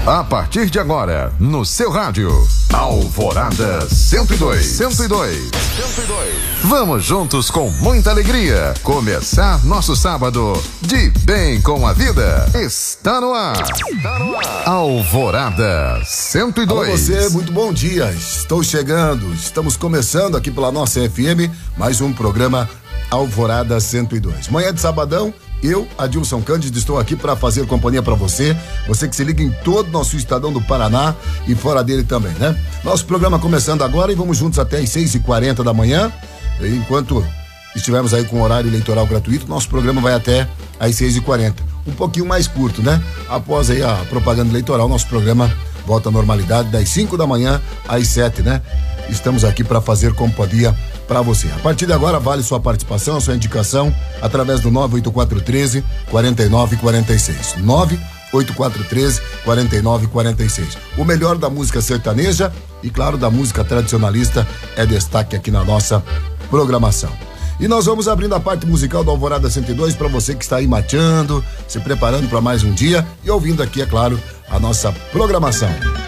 A partir de agora, no seu rádio, Alvorada 102. Vamos juntos com muita alegria. Começar nosso sábado de bem com a vida. Está no ar. Alvorada 102. Olá você, muito bom dia. Estou chegando, estamos começando aqui pela nossa FM, mais um programa Alvorada 102. Manhã de sabadão. Eu, Adilson Cândido, estou aqui para fazer companhia para você que se liga em todo o nosso estadão do Paraná e fora dele também, né? Nosso programa começando agora e vamos juntos até às 6h40 da manhã. Enquanto estivermos aí com o horário eleitoral gratuito, nosso programa vai até às 6h40. Um pouquinho mais curto, né? Após aí a propaganda eleitoral, nosso programa volta à normalidade das 5 da manhã às 7, né? Estamos aqui para fazer companhia para você. A partir de agora vale sua participação, sua indicação através do 98413 4946. 98413 4946. O melhor da música sertaneja e claro da música tradicionalista é destaque aqui na nossa programação. E nós vamos abrindo a parte musical da Alvorada 102 para você que está aí mateando, se preparando para mais um dia e ouvindo aqui, é claro, a nossa programação.